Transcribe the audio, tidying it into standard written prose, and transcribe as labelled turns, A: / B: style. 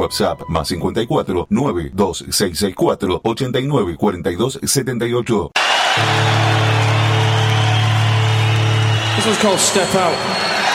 A: WhatsApp más 54 92664 89 42 78.
B: This one's called Step Out.